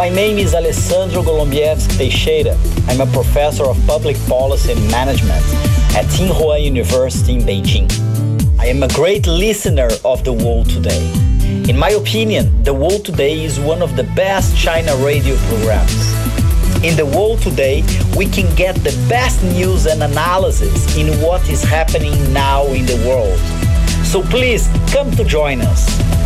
My name is Alessandro Golombiewski Teixeira. I'm a professor of public policy and management at Tsinghua University in Beijing. I am a great listener of The World Today. In my opinion, The World Today is one of the best China radio programs. In The World Today, we can get the best news and analysis in what is happening now in the world. So please come to join us.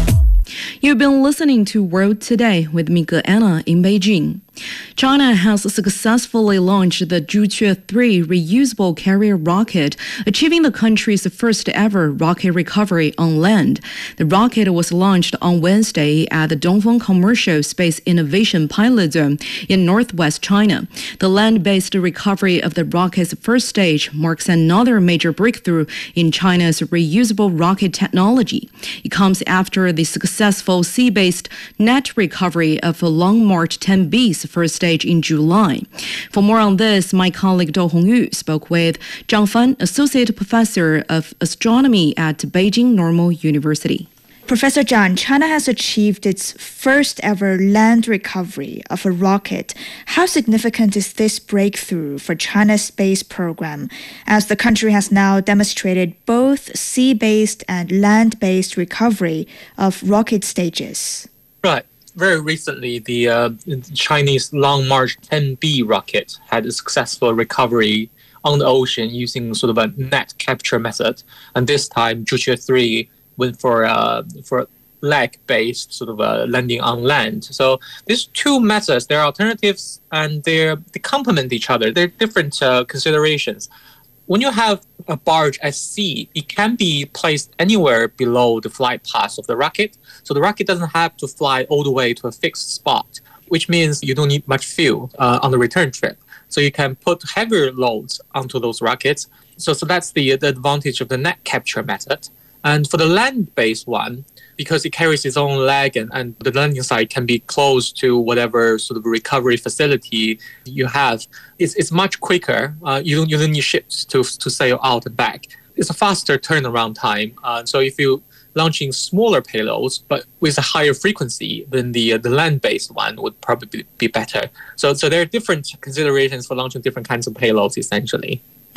You've been listening to World Today with Mika Anna in Beijing. China has successfully launched the Zhuque-3 reusable carrier rocket, achieving the country's first ever rocket recovery on land. The rocket was launched on Wednesday at the Dongfeng Commercial Space Innovation Pilot Zone in northwest China. The land-based recovery of the rocket's first stage marks another major breakthrough in China's reusable rocket technology. It comes after the successful sea-based net recovery of Long March 10B's first stage in July. For more on this, my colleague Dou Hongyu spoke with Zhang Fan, Associate Professor of Astronomy at Beijing Normal University. Professor Zhang, China has achieved its first ever land recovery of a rocket. How significant is this breakthrough for China's space program, as the country has now demonstrated both sea-based and land-based recovery of rocket stages? Right. Very recently, the Chinese Long March 10B rocket had a successful recovery on the ocean using sort of a net capture method. And this time, Zhuque-3 went for leg-based sort of landing on land. So these two methods, they're alternatives and they complement each other. They're different considerations. When you have a barge at sea, it can be placed anywhere below the flight path of the rocket. So the rocket doesn't have to fly all the way to a fixed spot, which means you don't need much fuel on the return trip. So you can put heavier loads onto those rockets. So that's the advantage of the net capture method. And for the land-based one, because it carries its own leg and the landing site can be close to whatever sort of recovery facility you have, it's much quicker. You don't need ships to sail out and back. It's a faster turnaround time. So if you're launching smaller payloads, but with a higher frequency, then the land-based one would probably be better. So there are different considerations for launching different kinds of payloads, essentially.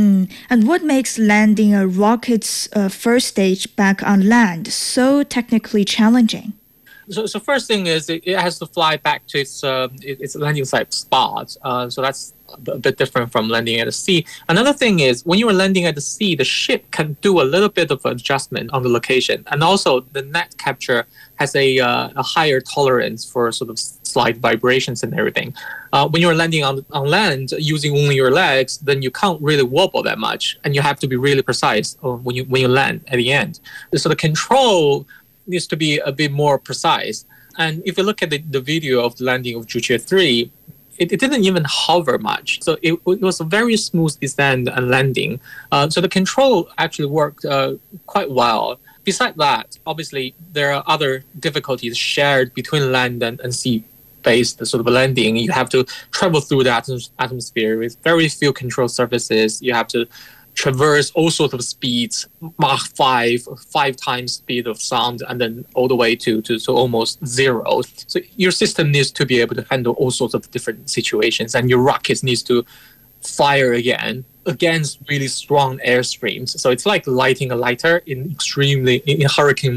And what makes landing a rocket's first stage back on land so technically challenging? So first thing is it has to fly back to its landing site spot. So that's a bit different from landing at the sea. Another thing is when you're landing at the sea, the ship can do a little bit of adjustment on the location. And also the net capture has a higher tolerance for sort of slight vibrations and everything. When you're landing on land using only your legs, then you can't really wobble that much. And you have to be really precise when you land at the end. So the control needs to be a bit more precise. And if you look at the video of the landing of Zhuque-3, it didn't even hover much. So it was a very smooth descent and landing. So the control actually worked quite well. Besides that, obviously, there are other difficulties shared between land and sea-based sort of landing. You have to travel through the atmosphere with very few control surfaces. You have to traverse all sorts of speeds, Mach 5 times speed of sound, and then all the way to almost zero. So your system needs to be able to handle all sorts of different situations, and your rockets needs to fire against really strong air streams. So it's like lighting a lighter in hurricane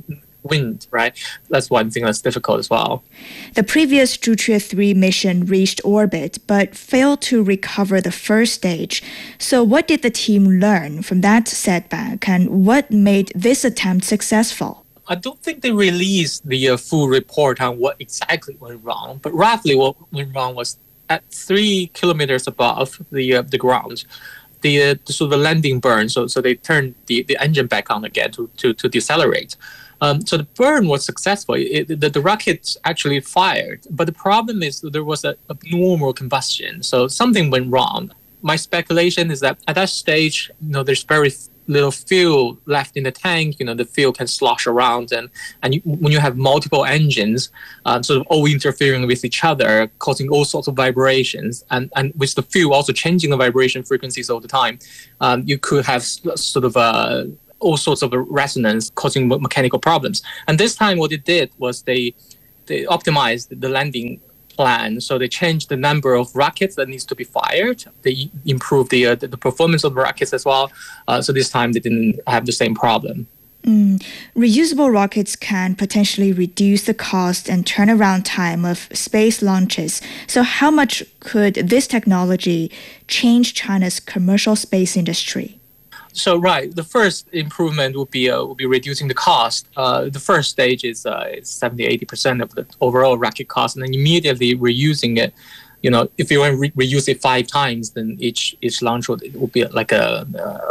wind, right? That's one thing that's difficult as well. The previous Zhuque-3 mission reached orbit but failed to recover the first stage. So what did the team learn from that setback, and what made this attempt successful? I don't think they released the full report on what exactly went wrong, but roughly what went wrong was at 3 kilometers above the ground. The sort of landing burn, so they turned the engine back on again to decelerate. So the burn was successful. The rocket actually fired, but the problem is there was a abnormal combustion. So something went wrong. My speculation is that at that stage, there's very little fuel left in the tank. The fuel can slosh around, and when you have multiple engines, sort of all interfering with each other, causing all sorts of vibrations, and with the fuel also changing the vibration frequencies all the time, you could have sort of all sorts of resonance causing mechanical problems. And this time what it did was they optimized the landing plan. So they changed the number of rockets that needs to be fired. They improved the performance of the rockets as well. So this time they didn't have the same problem. Reusable rockets can potentially reduce the cost and turnaround time of space launches. So how much could this technology change China's commercial space industry? So right, the first improvement would be reducing the cost. The first stage is 70-80% of the overall rocket cost, and then immediately reusing it. You know, if you want to reuse it 5 times, then each launch would be like a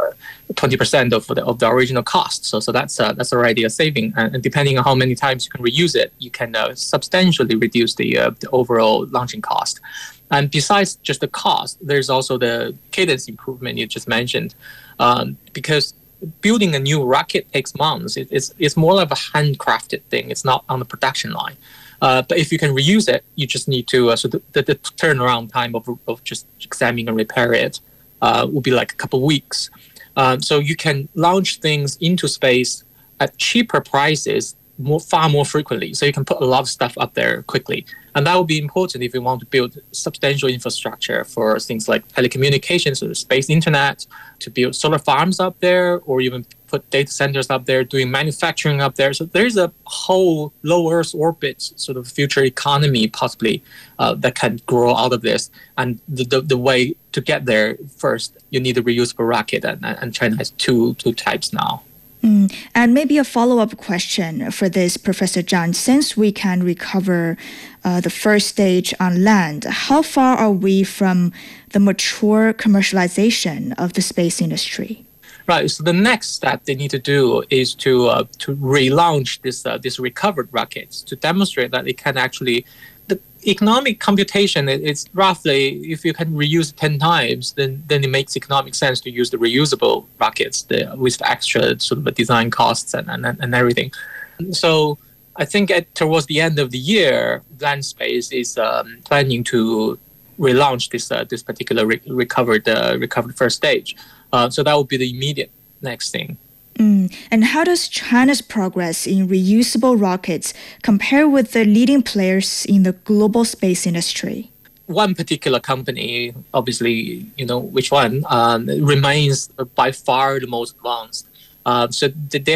20% of the original cost. So that's already a saving. And depending on how many times you can reuse it, you can substantially reduce the overall launching cost. And besides just the cost, there's also the cadence improvement you just mentioned, because building a new rocket takes months. It's more like a handcrafted thing. It's not on the production line. But if you can reuse it, you just need to so the turnaround time of just examining and repair it will be like a couple of weeks. So you can launch things into space at cheaper prices far more frequently. So you can put a lot of stuff up there quickly. And that will be important if you want to build substantial infrastructure for things like telecommunications or space internet, to build solar farms up there, or even put data centers up there, doing manufacturing up there. So there's a whole low Earth orbit sort of future economy possibly that can grow out of this. And the way to get there, first, you need a reusable rocket. And China has two types now. And maybe a follow-up question for this, Professor Zhang. Since we can recover the first stage on land, how far are we from the mature commercialization of the space industry? Right. So the next step they need to do is to relaunch this recovered rockets to demonstrate that it can actually. The economic computation, it's roughly, if you can reuse it 10 times, then it makes economic sense to use the reusable rockets with extra sort of design costs and everything. So I think towards the end of the year, Landspace is planning to relaunch this particular recovered first stage. So that will be the immediate next thing. And how does China's progress in reusable rockets compare with the leading players in the global space industry? One particular company, obviously, you know which one, remains by far the most advanced. So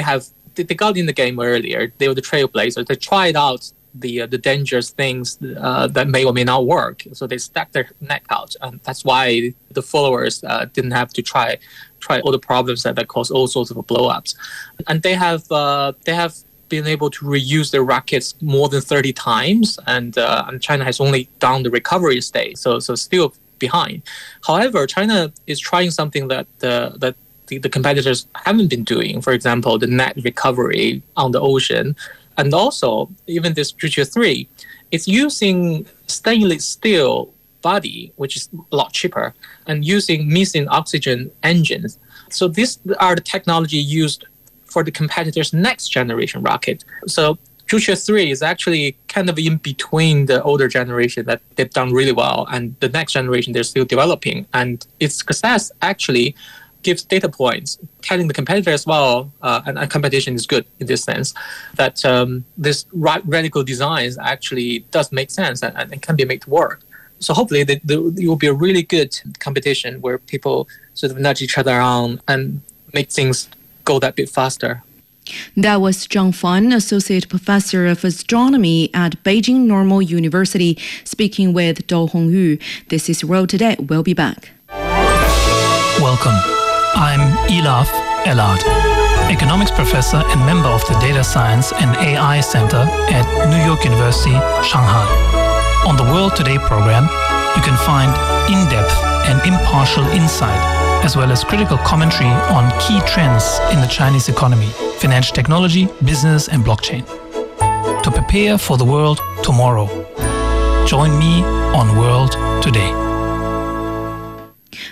they got in the game earlier. They were the trailblazers. They tried out the dangerous things that may or may not work. So they stuck their neck out, and that's why the followers didn't have to try all the problems that cause all sorts of blow-ups. And they have been able to reuse their rockets more than 30 times, and China has only done the recovery stage, so still behind. However, China is trying something that the competitors haven't been doing. For example, the net recovery on the ocean. And also, even this Zhuque 3, it's using stainless steel body, which is a lot cheaper, and using methane oxygen engines. So these are the technology used for the competitor's next generation rocket. So Zhuque 3 is actually kind of in between the older generation that they've done really well, and the next generation they're still developing. And its success actually gives data points telling the competitor as well, and competition is good in this sense, that this radical designs actually does make sense and can be made to work. So hopefully it will be a really good competition where people sort of nudge each other on and make things go that bit faster. That was Zhang Fan, Associate Professor of Astronomy at Beijing Normal University, speaking with Dou Hongyu. This is World Today. We'll be back. Welcome. I'm Elaf Elad, economics professor and member of the Data Science and AI Center at New York University, Shanghai. On the World Today program, you can find in-depth and impartial insight, as well as critical commentary on key trends in the Chinese economy, financial technology, business, and blockchain. To prepare for the world tomorrow, join me on World Today.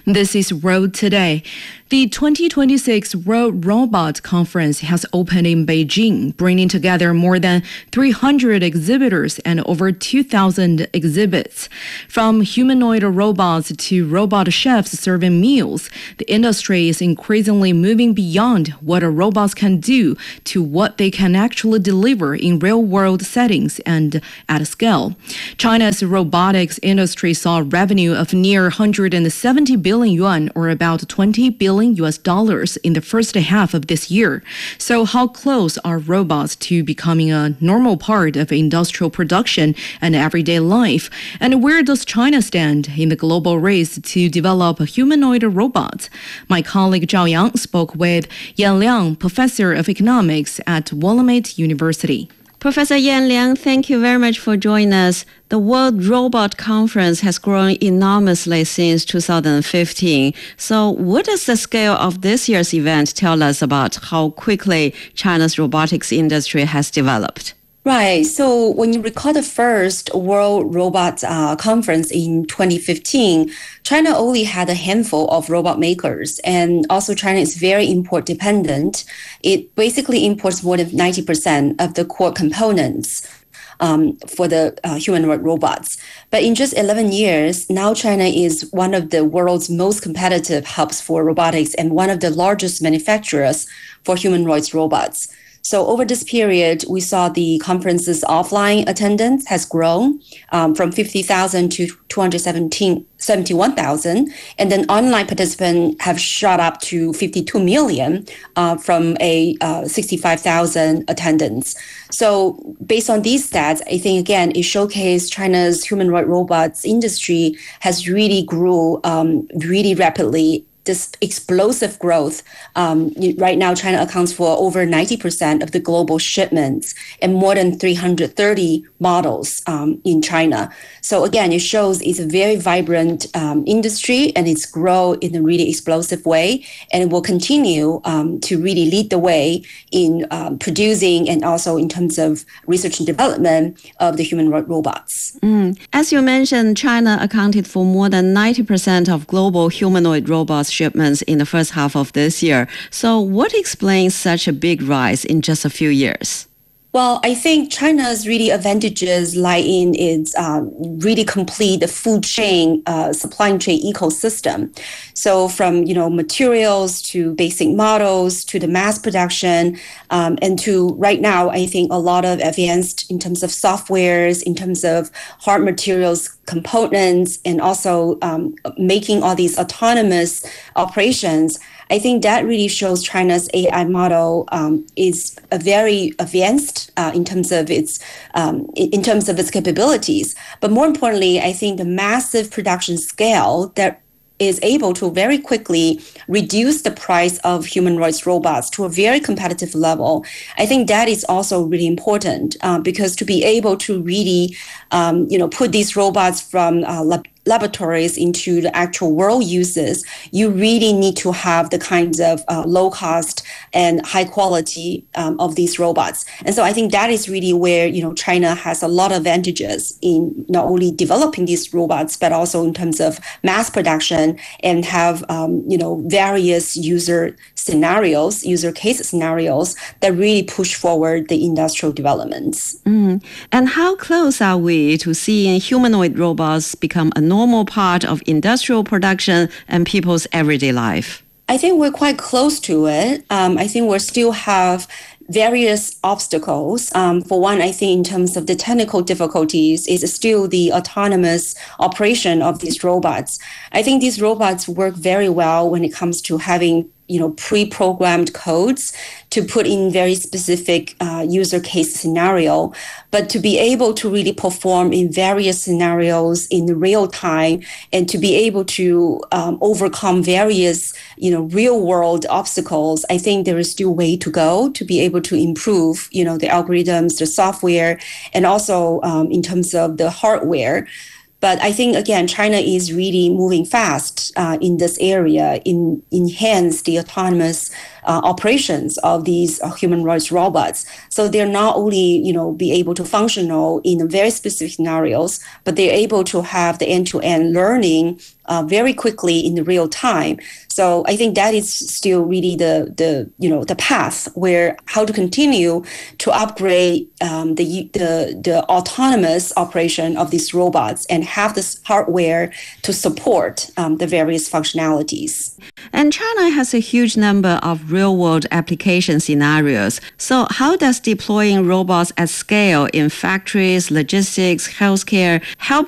This is Road Today. The 2026 World Robot Conference has opened in Beijing, bringing together more than 300 exhibitors and over 2,000 exhibits. From humanoid robots to robot chefs serving meals, the industry is increasingly moving beyond what robots can do to what they can actually deliver in real-world settings and at scale. China's robotics industry saw revenue of near 170 billion yuan, or about $20 billion in the first half of this year. So how close are robots to becoming a normal part of industrial production and everyday life? And where does China stand in the global race to develop humanoid robots? My colleague Zhao Yang spoke with Yan Liang, professor of economics at Willamette University. Professor Yan Liang, thank you very much for joining us. The World Robot Conference has grown enormously since 2015. So what does the scale of this year's event tell us about how quickly China's robotics industry has developed? Right. So when you recall the first World Robot Conference in 2015, China only had a handful of robot makers. And also China is very import dependent. It basically imports more than 90% of the core components for the humanoid robots. But in just 11 years, now China is one of the world's most competitive hubs for robotics and one of the largest manufacturers for humanoid robots. So over this period, we saw the conference's offline attendance has grown from 50,000 to 271,000. And then online participants have shot up to 52 million from a 65,000 attendance. So based on these stats, I think, again, it showcased China's humanoid robots industry has really grew really rapidly. This explosive growth. Right now, China accounts for over 90% of the global shipments and more than 330 models in China. So again, it shows it's a very vibrant industry and it's grown in a really explosive way. And it will continue to really lead the way in producing and also in terms of research and development of the humanoid robots. As you mentioned, China accounted for more than 90% of global humanoid robots shipments in the first half of this year. So what explains such a big rise in just a few years? Well, I think China's really advantages lie in its really complete food chain, supply chain ecosystem. So from materials to basic models to the mass production, and to right now, I think a lot of advanced in terms of softwares, in terms of hard materials, components, and also making all these autonomous operations. I think that really shows China's AI model is a very advanced in terms of its capabilities. But more importantly, I think the massive production scale that is able to very quickly reduce the price of humanoid robots to a very competitive level. I think that is also really important because to be able to really, put these robots from laboratories into the actual world uses, you really need to have the kinds of low cost and high quality of these robots. And so I think that is really where, China has a lot of advantages in not only developing these robots, but also in terms of mass production and have, various user case scenarios that really push forward the industrial developments. And how close are we to seeing humanoid robots become a normal part of industrial production and people's everyday life? I think we're quite close to it. I think we still have various obstacles. For one, I think in terms of the technical difficulties is still the autonomous operation of these robots. I think these robots work very well when it comes to having pre-programmed codes to put in very specific user case scenario, but to be able to really perform in various scenarios in real time and to be able to overcome various, real world obstacles, I think there is still way to go to be able to improve, the algorithms, the software, and also in terms of the hardware. But I think, again, China is really moving fast in this area, enhance the autonomous operations of these humanoid robots. So they're not only, be able to functional in very specific scenarios, but they're able to have the end-to-end learning very quickly in the real time. So I think that is still really the path where how to continue to upgrade the autonomous operation of these robots and have this hardware to support the various functionalities. And China has a huge number of real-world application scenarios. So how does deploying robots at scale in factories, logistics, healthcare help